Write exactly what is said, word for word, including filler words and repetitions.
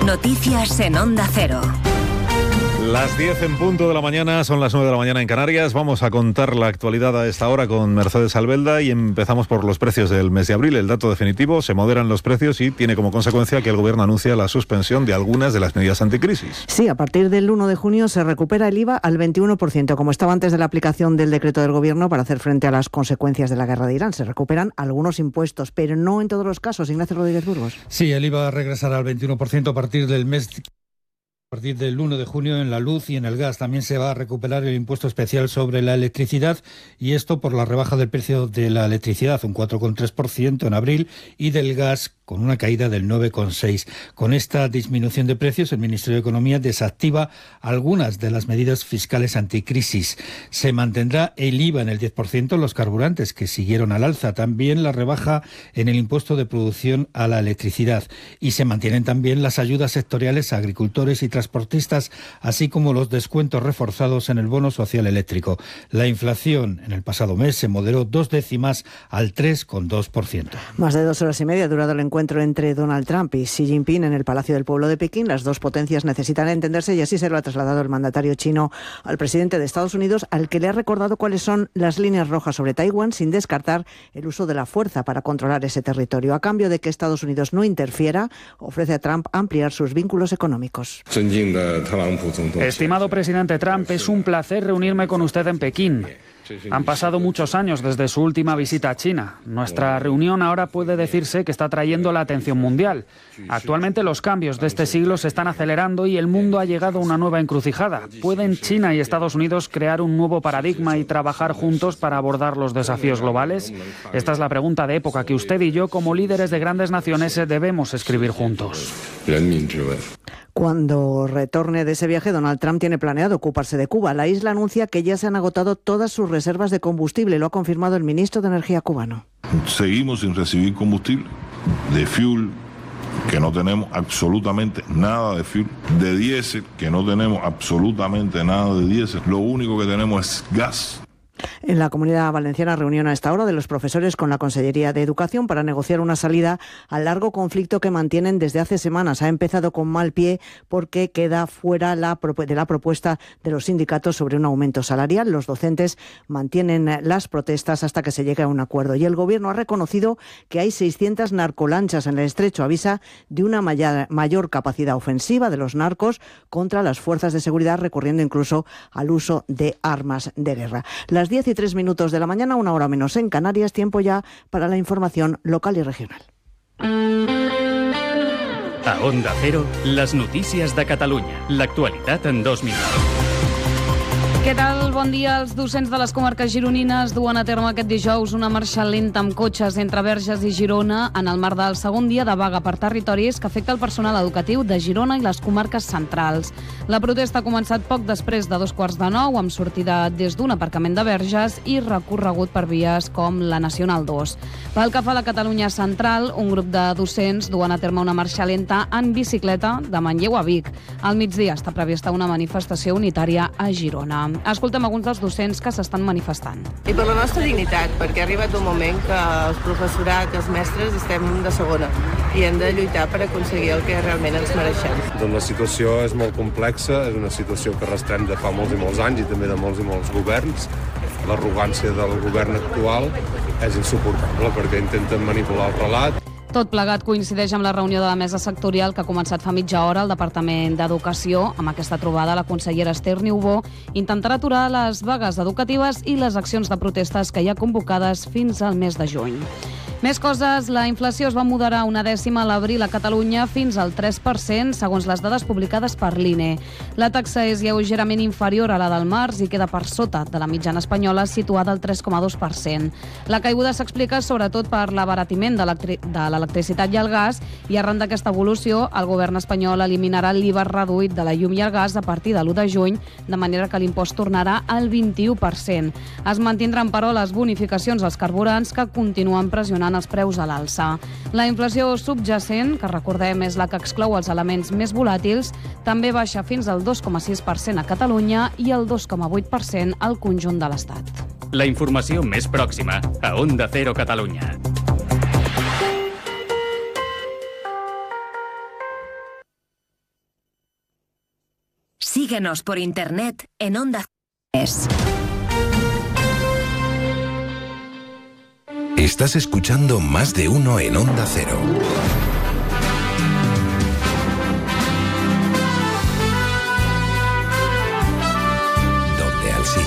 Noticias en Onda Cero. Las diez en punto de la mañana, son las nueve de la mañana en Canarias. Vamos a contar la actualidad a esta hora con Mercedes Albelda y empezamos por los precios del mes de abril. El dato definitivo: se moderan los precios y tiene como consecuencia que el Gobierno anuncia la suspensión de algunas de las medidas anticrisis. Sí, a partir del uno de junio se recupera el I V A al veintiuno por ciento, como estaba antes de la aplicación del decreto del Gobierno para hacer frente a las consecuencias de la guerra de Irán. Se recuperan algunos impuestos, pero no en todos los casos. Ignacio Rodríguez Burgos. Sí, el I V A regresará al veintiuno por ciento a partir del mes... A partir del uno de junio en la luz y en el gas. También se va a recuperar el impuesto especial sobre la electricidad, y esto por la rebaja del precio de la electricidad, un cuatro coma tres por ciento en abril, y del gas con una caída del nueve coma seis por ciento. Con esta disminución de precios, el Ministerio de Economía desactiva algunas de las medidas fiscales anticrisis. Se mantendrá el I V A en el diez por ciento en los carburantes, que siguieron al alza. También la rebaja en el impuesto de producción a la electricidad. Y se mantienen también las ayudas sectoriales a agricultores y transportistas, así como los descuentos reforzados en el bono social eléctrico. La inflación en el pasado mes se moderó dos décimas al tres coma dos por ciento. Más de dos horas y media ha durado el encuentro entre Donald Trump y Xi Jinping en el Palacio del Pueblo de Pekín. Las dos potencias necesitan entenderse y así se lo ha trasladado el mandatario chino al presidente de Estados Unidos, al que le ha recordado cuáles son las líneas rojas sobre Taiwán, sin descartar el uso de la fuerza para controlar ese territorio. A cambio de que Estados Unidos no interfiera, ofrece a Trump ampliar sus vínculos económicos. Estimado presidente Trump, es un placer reunirme con usted en Pekín. Han pasado muchos años desde su última visita a China. Nuestra reunión ahora puede decirse que está atrayendo la atención mundial. Actualmente los cambios de este siglo se están acelerando y el mundo ha llegado a una nueva encrucijada. ¿Pueden China y Estados Unidos crear un nuevo paradigma y trabajar juntos para abordar los desafíos globales? Esta es la pregunta de época que usted y yo, como líderes de grandes naciones, debemos escribir juntos. Cuando retorne de ese viaje, Donald Trump tiene planeado ocuparse de Cuba. La isla anuncia que ya se han agotado todas sus reservas de combustible. Lo ha confirmado el ministro de Energía cubano. Seguimos sin recibir combustible, de fuel, que no tenemos absolutamente nada de fuel, de diésel, que no tenemos absolutamente nada de diésel. Lo único que tenemos es gas. En la Comunidad Valenciana, reunión a esta hora de los profesores con la Consellería de Educación para negociar una salida al largo conflicto que mantienen desde hace semanas. Ha empezado con mal pie porque queda fuera la, de la propuesta de los sindicatos sobre un aumento salarial. Los docentes mantienen las protestas hasta que se llegue a un acuerdo. Y el Gobierno ha reconocido que hay seiscientas narcolanchas en el estrecho. Avisa de una mayor capacidad ofensiva de los narcos contra las fuerzas de seguridad, recurriendo incluso al uso de armas de guerra. Las diez y tres minutos de la mañana, una hora menos en Canarias, tiempo ya para la información local y regional. A Onda Cero, les notícies de Catalunya. L'actualitat en dos minuts. Què tal? Bon dia. Els docents de les comarques gironines duen a terme aquest dijous una marxa lenta amb cotxes entre Verges i Girona en el marc del segon dia de vaga per territoris que afecta el personal educatiu de Girona i les comarques centrals. La protesta ha començat poc després de dos quarts de nou, amb sortida des d'un aparcament de Verges i recorregut per vies com la Nacional dos. Pel que fa a la Catalunya central, un grup de docents duen a terme una marxa lenta en bicicleta de Manlleu a Vic. Al migdia està prevista una manifestació unitària a Girona. Escoltem alguns dels docents que s'estan manifestant. I per la nostra dignitat, perquè ha arribat un moment que els professorat, els mestres, estem de segona i hem de lluitar per aconseguir el que realment ens mereixem. Doncs la situació és molt complexa, és una situació que arrastrem de fa molts i molts anys i també de molts i molts governs. L'arrogància del govern actual és insuportable perquè intenten manipular el relat. Tot plegat coincideix amb la reunió de la mesa sectorial que ha començat fa mitja hora al Departament d'Educació. Amb aquesta trobada, la consellera Esther Niubó intentarà aturar les vagues educatives i les accions de protestes que hi ha convocades fins al mes de juny. Més coses, la inflació es va moderar una dècima a l'abril a Catalunya fins al tres per cent, segons les dades publicades per l'I N E. La taxa és lleugerament inferior a la del març i queda per sota de la mitjana espanyola, situada al tres coma dos per cent. La caiguda s'explica sobretot per l'abaratiment de l'electricitat i el gas, i arran d'aquesta evolució, el govern espanyol eliminarà l'I V A reduït de la llum i el gas a partir de l'u de juny, de manera que l'impost tornarà al vint-i-u per cent. Es mantindran, però, les bonificacions als carburants, que continuen pressionant els preus a l'alça. La inflació subjacent, que recordem és la que exclou els elements més volàtils, també baixa fins al dos coma sis per cent a Catalunya i el dos coma vuit per cent al conjunt de l'Estat. La informació més pròxima a Onda Cero Catalunya. Síguenos por internet en Onda Cero. Estás escuchando Más de Uno en Onda Cero.